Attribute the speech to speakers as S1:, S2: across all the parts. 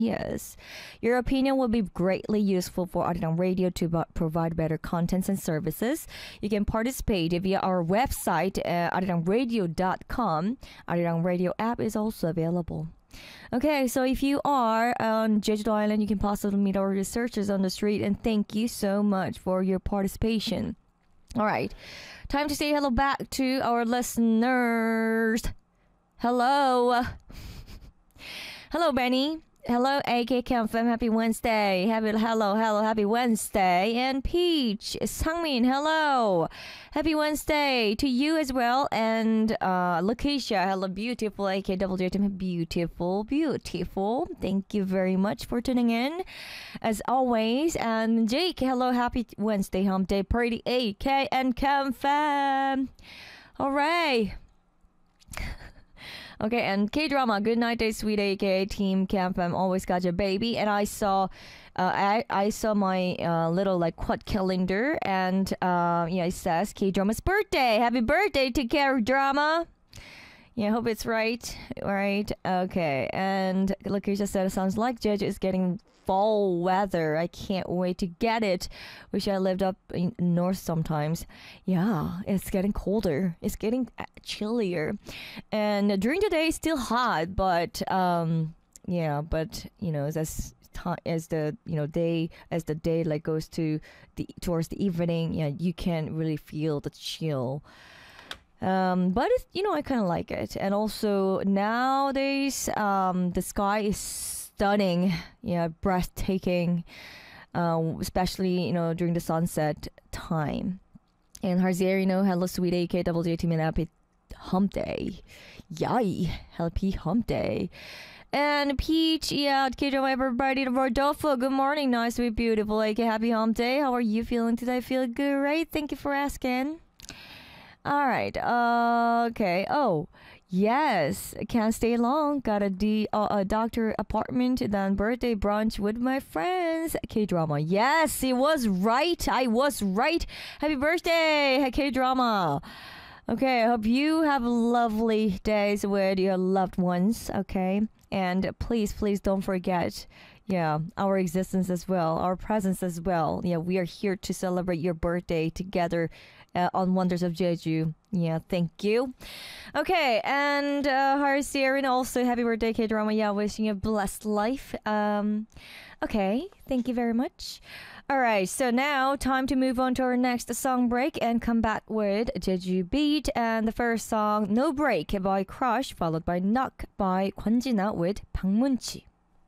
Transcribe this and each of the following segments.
S1: Yes. Your opinion will be greatly useful for Arirang Radio to provide better contents and services. You can participate via our website, arirangradio.com. Arirang Radio app is also available. Okay, so if you are on Jeju Island, you can possibly meet our researchers on the street, and thank you so much for your participation. All right, time to say hello back to our listeners. Hello. Hello, Benny. Hello, AK Camfam. Happy Wednesday. Happy Wednesday. And Peach, Sangmin, hello. Happy Wednesday to you as well. And Lakeisha, hello, beautiful. AK Double J, beautiful. Thank you very much for tuning in, as always. And Jake, hello, happy Wednesday, hump day party. AK and Camfam. All right. Okay, and K-drama, good night, day, sweet AK, team Camp Fam, always got your baby. And I saw my little like quad calendar, and it says K-drama's birthday. Happy birthday to K-drama. Yeah, I hope it's right. All right. Okay. And Lakeisha said, it sounds like Jeju is getting fall weather. I can't wait to get it. Wish I lived up in north sometimes. Yeah, it's getting colder. It's getting chillier. And during the day, it's still hot, but but as the day like goes towards the evening, you can really feel the chill. But it's, I kind of like it. And also nowadays, the sky is stunning, breathtaking, especially, during the sunset time. And Harzier, hello, sweet AK, double J team, and happy hump day. Yay, happy hump day. And Peach, K-drama, everybody, Rodolfo, good morning, nice, sweet, beautiful, AK, happy hump day. How are you feeling today? Feel good, right? Thank you for asking. All right. Okay. Oh, yes. Can't stay long. Got a doctor appointment, then birthday brunch with my friends. K-drama. Yes, it was right. I was right. Happy birthday, K-drama. Okay. I hope you have lovely days with your loved ones. Okay. And please don't forget, our existence as well, our presence as well. We are here to celebrate your birthday together on Wonders of Jeju. Thank you. Okay, and Harsirin also, happy birthday, K-drama. Wishing you a blessed life. Okay, thank you very much. All right, so now time to move on to our next song break and come back with Jeju Beat. And the first song, No Break by Crush, followed by Knock by Kwonjina with 박문치.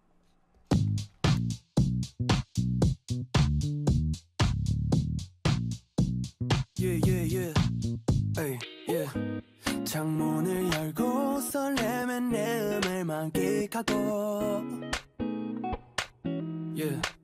S2: Yeah. Hey, yeah. 창문을 열고 설레면 내 음을 만끽하고. Yeah.